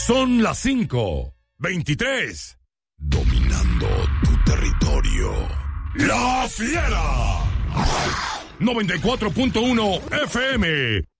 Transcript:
Son las 5:23. Dominando tu territorio. La Fiera. 94.1 FM.